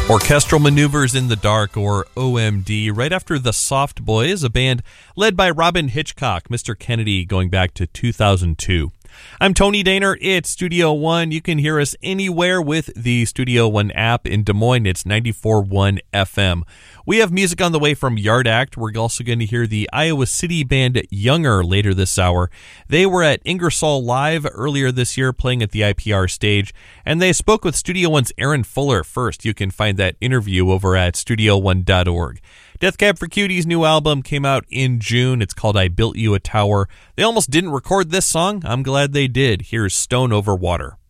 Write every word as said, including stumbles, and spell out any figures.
Orchestral Maneuvers in the Dark, or O M D, right after The Soft Boys, a band led by Robin Hitchcock, Mister Kennedy, going back to two thousand two. I'm Tony Daner. It's Studio One. You can hear us anywhere with the Studio One app. In Des Moines, it's ninety-four point one F M. We have music on the way from Yard Act. We're also going to hear the Iowa City band Younger later this hour. They were at Ingersoll Live earlier this year, playing at the I P R stage, and they spoke with Studio One's Aaron Fuller first. You can find that interview over at studio one dot org. Death Cab for Cutie's new album came out in June. It's called I Built You a Tower. They almost didn't record this song. I'm glad they did. Here's Stone Over Water.